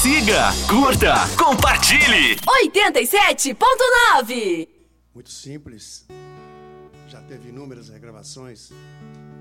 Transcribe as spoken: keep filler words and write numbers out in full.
Siga, curta, compartilhe. oitenta e sete ponto nove. Muito simples. Já teve inúmeras regravações.